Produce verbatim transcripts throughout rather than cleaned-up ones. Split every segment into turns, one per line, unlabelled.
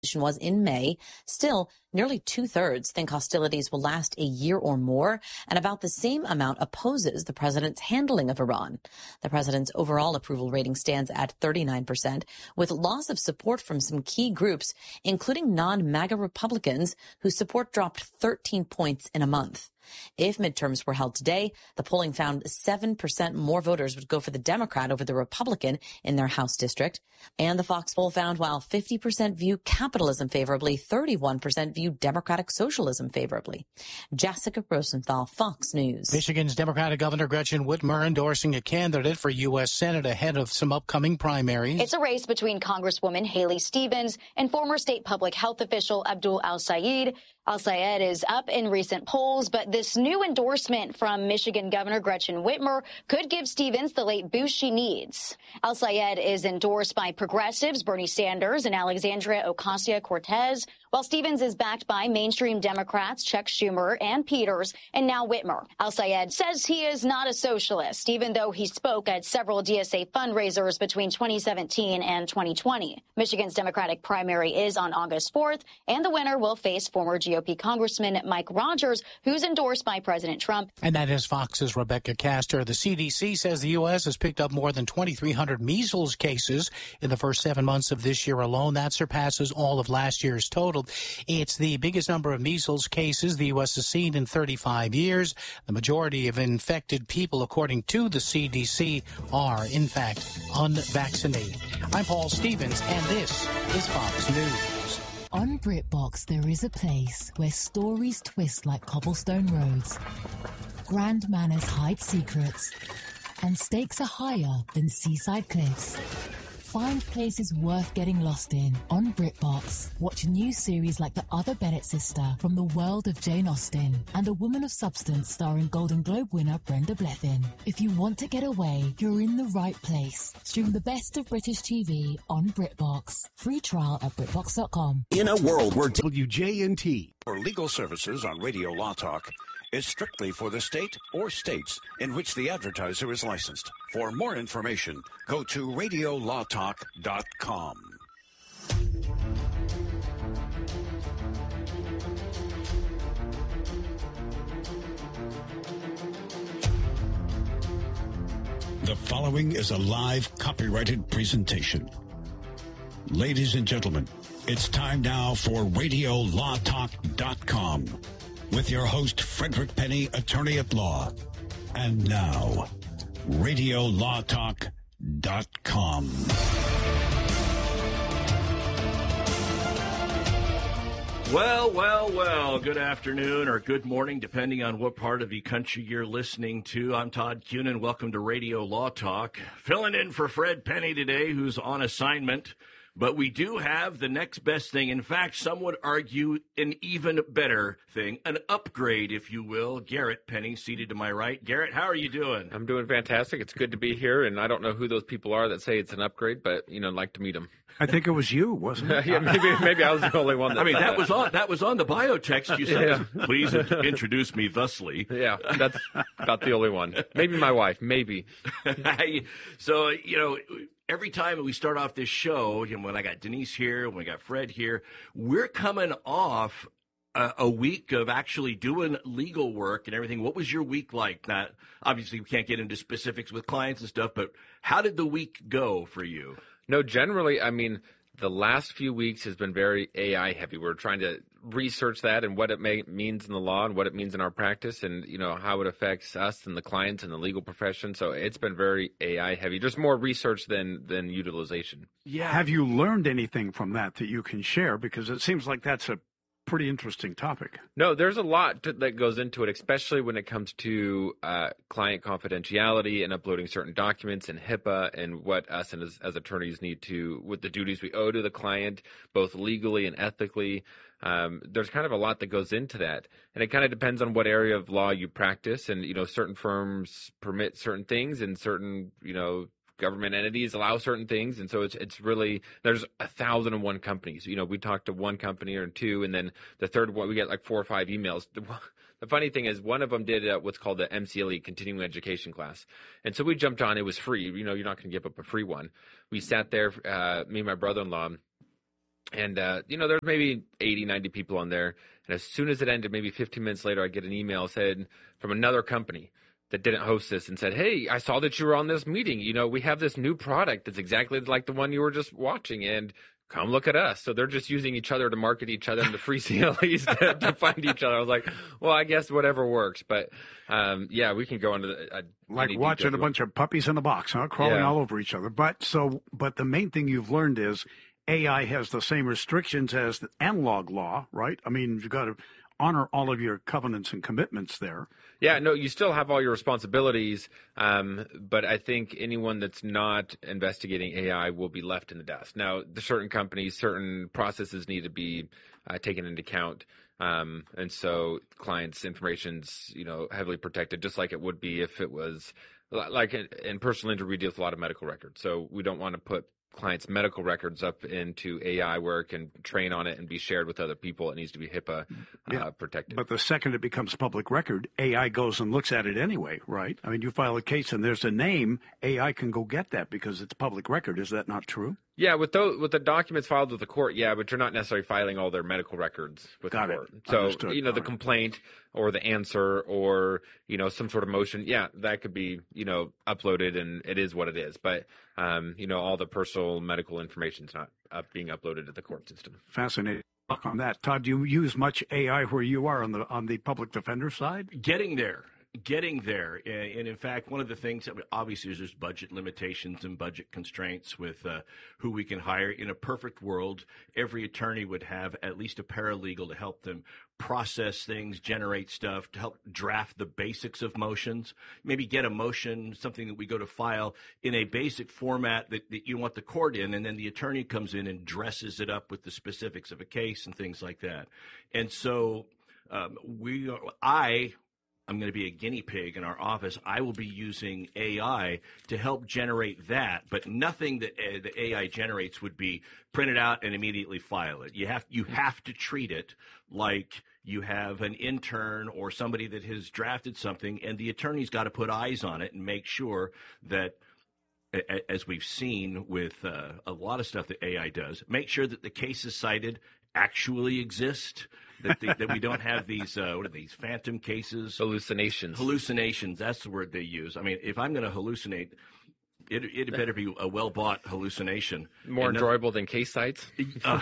was in May. Still, nearly two-thirds think hostilities will last a year or more, and about the same amount opposes the president's handling of Iran. The president's overall approval rating stands at thirty-nine percent, with loss of support from some key groups, including non-MAGA Republicans, whose support dropped thirteen points in a month. If midterms were held today, the polling found seven percent more voters would go for the Democrat over the Republican in their House district. And the Fox poll found while fifty percent view capitalism favorably, thirty-one percent view democratic socialism favorably. Jessica Rosenthal, Fox News.
Michigan's Democratic Governor Gretchen Whitmer endorsing a candidate for U S Senate ahead of some upcoming primaries.
It's a race between Congresswoman Haley Stevens and former state public health official Abdul Al-Sayed. Al-Sayed is up in recent polls, but this new endorsement from Michigan Governor Gretchen Whitmer could give Stevens the late boost she needs. Al-Sayed is endorsed by progressives Bernie Sanders and Alexandria Ocasio-Cortez, while Stevens is backed by mainstream Democrats Chuck Schumer and Peters, and now Whitmer. Al-Sayed says he is not a socialist, even though he spoke at several D S A fundraisers between twenty seventeen and twenty twenty. Michigan's Democratic primary is on August fourth, and the winner will face former G O P Congressman Mike Rogers, who's endorsed by President Trump.
And that is Fox's Rebecca Castor. The C D C says the U S has picked up more than twenty-three hundred measles cases in the first seven months of this year alone. That surpasses all of last year's total. It's the biggest number of measles cases the U S has seen in thirty-five years. The majority of infected people, according to the C D C, are, in fact, unvaccinated. I'm Paul Stevens, and this is Fox News.
On BritBox, there is a place where stories twist like cobblestone roads, grand manners hide secrets, and stakes are higher than seaside cliffs. Find places worth getting lost in on BritBox. Watch a new series like The Other Bennett Sister from the world of Jane Austen and A Woman of Substance starring Golden Globe winner Brenda Blethyn. If you want to get away, you're in the right place. Stream the best of British T V on BritBox. Free trial at BritBox dot com.
In a world where W J N T or legal services on Radio Law Talk is strictly for the state or states in which the advertiser is licensed. For more information, go to radio law talk dot com. The following is a live copyrighted presentation. Ladies and gentlemen, it's time now for radio law talk dot com. With your host, Frederick Penny, attorney at law. And now, radio law talk dot com.
Well, well, well, good afternoon or good morning, depending on what part of the country you're listening to. I'm Todd Cunin. Welcome to Radio Law Talk. Filling in for Fred Penny today, who's on assignment. But we do have the next best thing. In fact, some would argue an even better thing, an upgrade, if you will. Garrett Penny, seated to my right. Garrett, how are you doing?
I'm doing fantastic. It's good to be here, and I don't know who those people are that say it's an upgrade, but, you know, I'd like to meet them.
I think it was you, wasn't it?
yeah, maybe maybe I was the only one that
I mean, that
that.
was on that was on the bio text you sent.
Yeah.
Please introduce me thusly.
Yeah, that's about the only one. Maybe my wife, maybe.
So, you know, every time we start off this show, you know, when I got Denise here, when we got Fred here, we're coming off a, a week of actually doing legal work and everything. What was your week like? Not obviously, we can't get into specifics with clients and stuff, but how did the week go for you?
No, generally, I mean, the last few weeks has been very A I heavy. We're trying to research that and what it may, means in the law and what it means in our practice and, you know, how it affects us and the clients and the legal profession. So it's been very A I heavy, just more research than, than utilization.
Yeah. Have you learned anything from that that you can share? Because it seems like that's a pretty interesting topic.
No, there's a lot to, that goes into it, especially when it comes to uh, client confidentiality and uploading certain documents and HIPAA and what us and as, as attorneys need to, with the duties we owe to the client, both legally and ethically. Um, there's kind of a lot that goes into that. And it kind of depends on what area of law you practice. And, you know, certain firms permit certain things and certain, you know, government entities allow certain things, and so it's it's really there's a thousand and one companies. You know, we talk to one company or two, and then the third one we get like four or five emails. The, the funny thing is, one of them did uh, what's called the M C L E, continuing education class, and so we jumped on. It was free. You know, you're not going to give up a free one. We sat there, uh, me and my brother-in-law. And, uh, you know, there's maybe eighty, ninety people on there. And as soon as it ended, maybe fifteen minutes later, I get an email said from another company that didn't host this and said, hey, I saw that you were on this meeting. You know, we have this new product that's exactly like the one you were just watching. And come look at us. So they're just using each other to market each other and the free C L Es to, to find each other. I was like, well, I guess whatever works. But, um, yeah, we can go into the, uh,
like watching a bunch of puppies in a box, huh? Crawling
Yeah.
all over each other. But so, but the main thing you've learned is A I has the same restrictions as the analog law, right? I mean, you've got to honor all of your covenants and commitments there.
Yeah, no, you still have all your responsibilities, um, but I think anyone that's not investigating A I will be left in the dust. Now, the certain companies, certain processes need to be uh, taken into account, um, and so clients' information's, you know, heavily protected, just like it would be if it was like in, in personal injury, we deal with a lot of medical records, so we don't want to put clients' medical records up into A I where it can train on it and be shared with other people. It needs to be HIPAA uh,
Yeah.
protected.
But the second it becomes public record, A I goes and looks at it anyway, right? I mean, you file a case and there's a name, A I can go get that because it's public record. Is that not true?
Yeah, with those with the documents filed with the court, yeah, but you're not necessarily filing all their medical records with
Got
the
it.
court. So
Understood.
you know, the
All right.
complaint or the answer or you know some sort of motion, yeah, that could be you know uploaded and it is what it is. But um, you know, all the personal medical information is not up, being uploaded to the court system.
Fascinating talk on that. Todd, do you use much A I where you are on the on the public defender side?
Getting there. Getting there. And, and in fact, one of the things that obviously there's budget limitations and budget constraints with uh, who we can hire. In a perfect world, every attorney would have at least a paralegal to help them process things, generate stuff, to help draft the basics of motions, maybe get a motion, something that we go to file in a basic format that, that you want the court in, and then the attorney comes in and dresses it up with the specifics of a case and things like that. And so um, we, are, I, I'm going to be a guinea pig in our office. I will be using A I to help generate that, but nothing that uh, the A I generates would be printed out and immediately file it. You have you have to treat it like you have an intern or somebody that has drafted something, and the attorney's got to put eyes on it and make sure that, as we've seen with uh, a lot of stuff that A I does, make sure that the cases cited actually exist. That, the, that we don't have these, uh, what are these, phantom cases?
Hallucinations.
Hallucinations, that's the word they use. I mean, if I'm going to hallucinate, it, it better be a well-bought hallucination.
More
and
enjoyable than case sites?
Uh,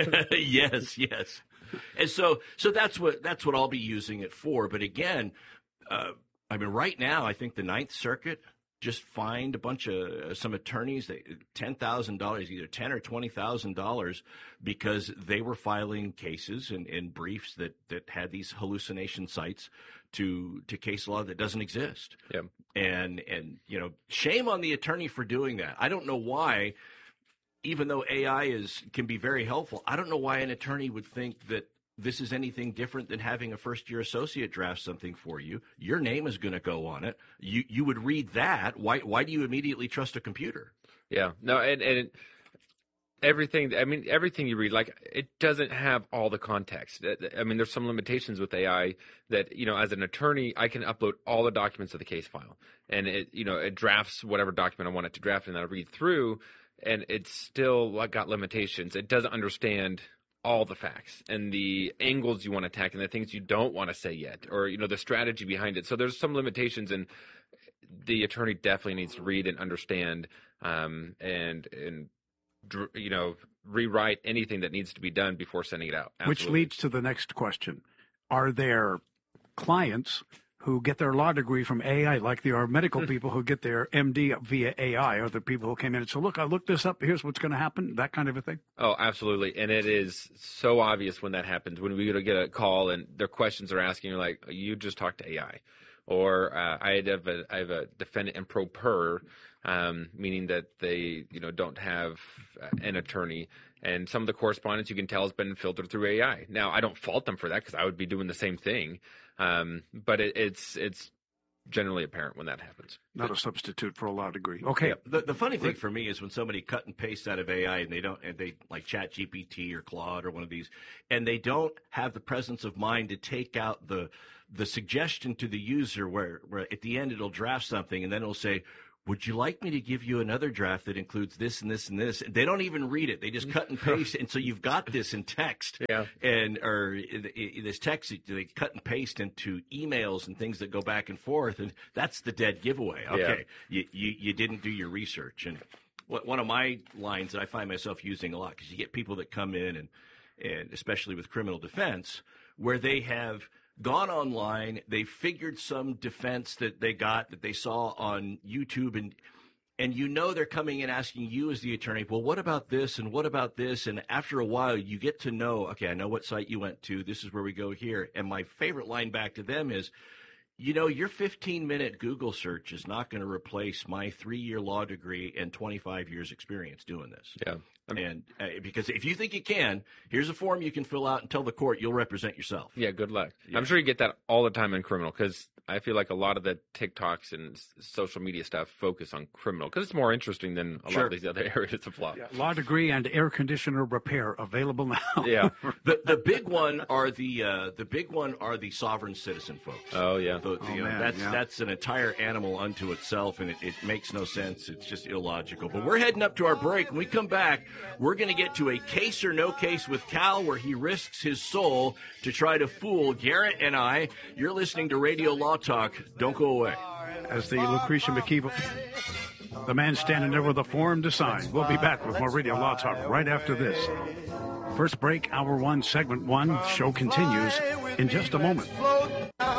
yes, yes. And so so that's what that's what I'll be using it for. But again, uh, I mean, right now, I think the Ninth Circuit just fined a bunch of uh, some attorneys that ten thousand dollars, either ten or twenty thousand dollars, because they were filing cases and, and briefs that, that had these hallucination sites to to case law that doesn't exist.
Yeah.
And and you know, shame on the attorney for doing that. I don't know why, even though A I is can be very helpful, I don't know why an attorney would think that this is anything different than having a first-year associate draft something for you. Your name is going to go on it. You you would read that. Why why do you immediately trust a computer?
Yeah. No, and, and everything, I mean, everything you read, like, it doesn't have all the context. I mean, there's some limitations with A I that, you know, as an attorney, I can upload all the documents of the case file. And it, you know, it drafts whatever document I want it to draft, and then I read through, and it's still like, got limitations. It doesn't understand all the facts and the angles you want to attack and the things you don't want to say yet, or, you know, the strategy behind it. So there's some limitations, and the attorney definitely needs to read and understand, um, and, and, you know, rewrite anything that needs to be done before sending it out. Absolutely.
Which leads to the next question. Are there clients who get their law degree from A I, like there are medical people who get their M D via A I, or the people who came in and said, look, I looked this up, here's what's going to happen, that kind of a thing?
Oh, absolutely. And it is so obvious when that happens. When we get a call and their questions are asking, you're like, you just talked to A I. Or uh, I have a I have a defendant in pro per, um, meaning that they you know don't have uh, an attorney, and some of the correspondence you can tell has been filtered through A I. Now I don't fault them for that because I would be doing the same thing, um, but it, it's it's generally apparent when that happens.
Not a substitute for a law degree. Okay.
Yeah, the, the funny thing for me is when somebody cut and pastes out of A I and they don't, and they like Chat G P T or Claude or one of these, and they don't have the presence of mind to take out the the suggestion to the user where, where at the end it'll draft something and then it'll say, would you like me to give you another draft that includes this and this and this? They don't even read it. They just cut and paste. And so you've got this in text
yeah.
and or this text they cut and paste into emails and things that go back and forth. And that's the dead giveaway. Okay, yeah. you, you, you didn't do your research. And what, one of my lines that I find myself using a lot, because you get people that come in and, and especially with criminal defense, where they have – gone online, they figured some defense that they got that they saw on YouTube, and and you know they're coming in asking you as the attorney, well, what about this and what about this? And after a while, you get to know, okay, I know what site you went to. This is where we go here. And my favorite line back to them is, you know, your fifteen-minute Google search is not going to replace my three-year law degree and twenty-five years experience doing this.
Yeah. I mean,
and uh, because if you think you can, here's a form you can fill out and tell the court you'll represent yourself.
Yeah, good luck.
Yeah.
I'm sure you get that all the time in criminal, because I feel like a lot of the TikToks and social media stuff focus on criminal because it's more interesting than a
sure.
lot of these other areas of law.
Yeah, law degree and air conditioner repair available now.
Yeah.
the the big one are the uh, the big one are the sovereign citizen folks.
Oh yeah.
The, the,
oh,
you know,
man,
that's
yeah.
that's an entire animal unto itself, and it, it makes no sense. It's just illogical. But we're heading up to our break. When we come back, we're going to get to a case or no case with Cal, where he risks his soul to try to fool Garrett and I. You're listening to Radio Law Talk. Don't go away.
As the Lucretia McKeever, the man standing there with a form to sign. We'll be back with more Radio Law Talk right after this. First break, hour one, segment one. Show continues in just a moment.